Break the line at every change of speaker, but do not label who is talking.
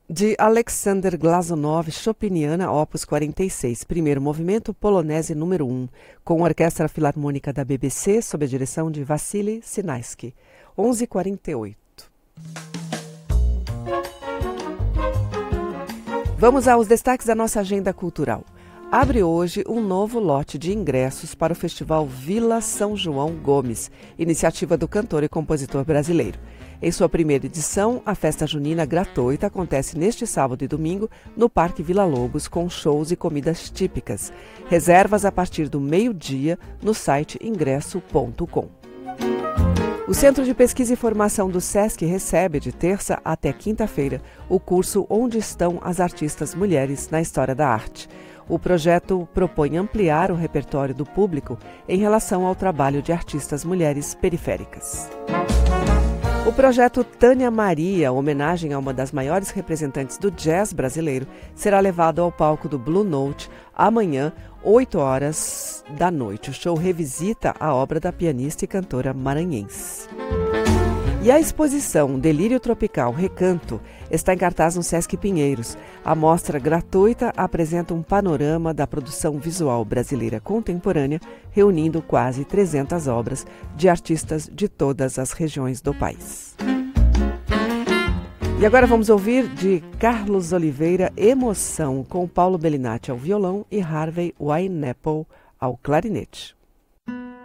De Alexander Glazunov, Chopiniana, Opus 46, primeiro movimento, Polonese número 1, com a Orquestra Filarmônica da BBC, sob a direção de Wassily Sinaisky, 11h48. Vamos aos destaques da nossa agenda cultural. Abre hoje um novo lote de ingressos para o Festival Vila São João Gomes, iniciativa do cantor e compositor brasileiro. Em sua primeira edição, a festa junina gratuita acontece neste sábado e domingo no Parque Vila Lobos, com shows e comidas típicas. Reservas a partir do meio-dia no site ingresso.com. O Centro de Pesquisa e Formação do SESC recebe, de terça até quinta-feira, o curso Onde Estão as Artistas Mulheres na História da Arte. O projeto propõe ampliar o repertório do público em relação ao trabalho de artistas mulheres periféricas. O projeto Tânia Maria, homenagem a uma das maiores representantes do jazz brasileiro, será levado ao palco do Blue Note amanhã, 20h. O show revisita a obra da pianista e cantora maranhense. E a exposição Delírio Tropical Recanto está em cartaz no Sesc Pinheiros. A mostra gratuita apresenta um panorama da produção visual brasileira contemporânea, reunindo quase 300 obras de artistas de todas as regiões do país. E agora vamos ouvir de Carlos Oliveira Emoção, com Paulo Bellinati ao violão e Harvey Wineapple ao clarinete.